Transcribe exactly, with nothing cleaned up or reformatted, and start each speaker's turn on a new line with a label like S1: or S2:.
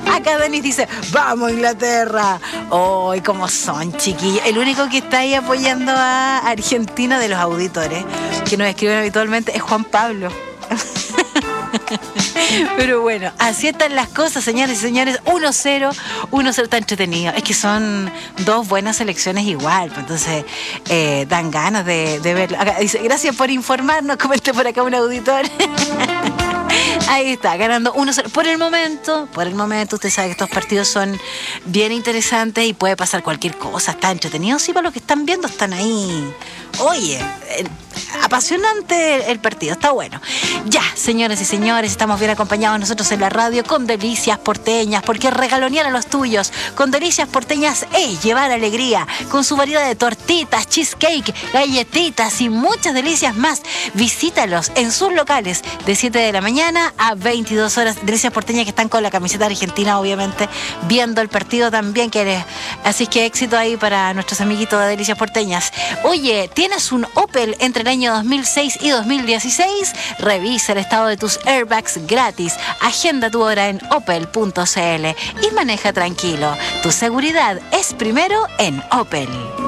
S1: Acá Denis dice, vamos Inglaterra. Oh, y cómo son, chiquillos. El único que está ahí apoyando a Argentina de los auditores que nos escriben habitualmente es Juan Pablo. Pero bueno, así están las cosas, señores y señores. uno cero, uno cero está entretenido. Es que son dos buenas selecciones igual, pues entonces eh, dan ganas de, de verlo. Acá dice, gracias por informarnos, comenté por acá un auditor. Ahí está, ganando uno cero. Por el momento, por el momento, usted sabe que estos partidos son bien interesantes y puede pasar cualquier cosa. Está entretenido, sí, para los que están viendo, están ahí. Oye, eh, apasionante el partido, está bueno. Ya, señores y señores, estamos bien acompañados nosotros en la radio con Delicias Porteñas, porque regalonear a los tuyos con Delicias Porteñas es llevar alegría, con su variedad de tortitas, cheesecake, galletitas y muchas delicias más. Visítalos en sus locales de siete de la mañana a veintidós horas. Delicias Porteñas que están con la camiseta argentina, obviamente, viendo el partido también. Que eres. Así que éxito ahí para nuestros amiguitos de Delicias Porteñas. Oye, ¿tienes un Opel entre el año dos mil seis y dos mil dieciséis? Revisa el estado de tus airbags gratis. Agenda tu hora en opel punto c l y maneja tranquilo. Tu seguridad es primero en Opel.